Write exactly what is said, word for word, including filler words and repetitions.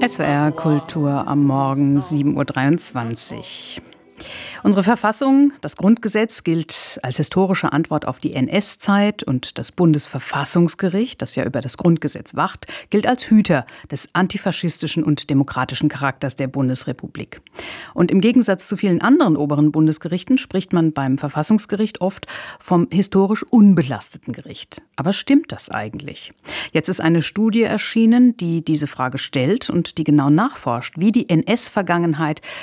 S W R Kultur am Morgen sieben Uhr dreiundzwanzig. Unsere Verfassung, das Grundgesetz, gilt als historische Antwort auf die N S-Zeit und das Bundesverfassungsgericht, das ja über das Grundgesetz wacht, gilt als Hüter des antifaschistischen und demokratischen Charakters der Bundesrepublik. Und im Gegensatz zu vielen anderen oberen Bundesgerichten spricht man beim Verfassungsgericht oft vom historisch unbelasteten Gericht. Aber stimmt das eigentlich? Jetzt ist eine Studie erschienen, die diese Frage stellt und die genau nachforscht, wie die N S-Vergangenheit